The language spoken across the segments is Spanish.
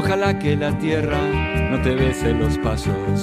Ojalá que la tierra no te bese los pasos.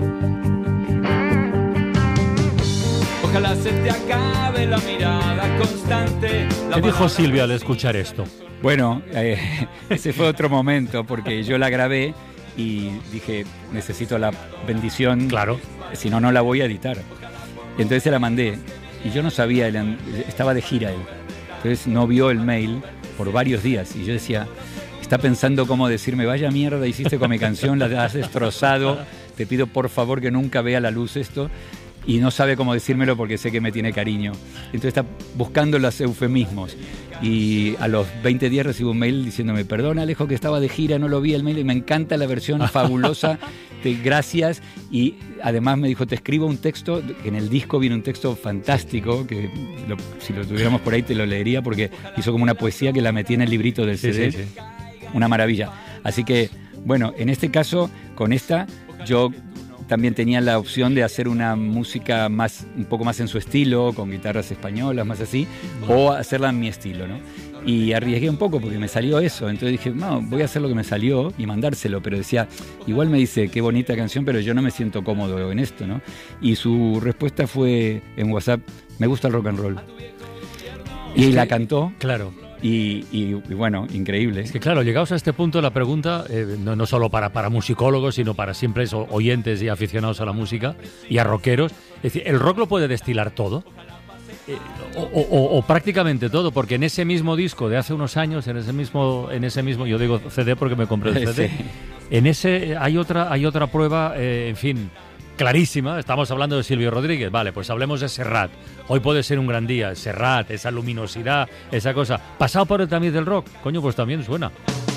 Ojalá se te acabe la mirada constante. ¿Qué dijo Silvia al escuchar esto? Bueno, ese fue otro momento, porque yo la grabé y dije, necesito la bendición, claro, si no, no la voy a editar. Entonces se la mandé, y yo no sabía, estaba de gira él. Entonces no vio el mail por varios días, y yo decía, está pensando cómo decirme, vaya mierda hiciste con mi canción, la has destrozado, te pido por favor que nunca vea la luz esto. Y no sabe cómo decírmelo porque sé que me tiene cariño. Entonces está buscando los eufemismos. Y a los 20 días recibo un mail diciéndome, perdón Alejo que estaba de gira, no lo vi el mail y me encanta la versión fabulosa, gracias. Y además me dijo, te escribo un texto, que en el disco viene un texto fantástico, que si lo tuviéramos por ahí te lo leería porque hizo como una poesía que la metí en el librito del CD. Sí. Una maravilla. Así que, bueno, en este caso, con esta, yo también tenía la opción de hacer una música un poco más en su estilo, con guitarras españolas, más así, o hacerla en mi estilo, ¿no? Y arriesgué un poco porque me salió eso, entonces dije, no, voy a hacer lo que me salió y mandárselo, pero decía, igual me dice, qué bonita canción, pero yo no me siento cómodo en esto, ¿no? Y su respuesta fue en WhatsApp, me gusta el rock and roll. Y la cantó. Claro. Y bueno, increíble. Es que claro, llegados a este punto la pregunta, no solo para musicólogos, sino para simples oyentes y aficionados a la música y a rockeros, es decir, ¿el rock lo puede destilar todo? O prácticamente todo, porque en ese mismo disco de hace unos años, en ese mismo, yo digo CD porque me compré el CD, sí. En ese hay otra prueba, en fin, clarísima. Estamos hablando de Silvio Rodríguez, vale, pues hablemos de Serrat. Hoy puede ser un gran día, Serrat, esa luminosidad, esa cosa. Pasado por el tamiz del rock, coño, pues también suena.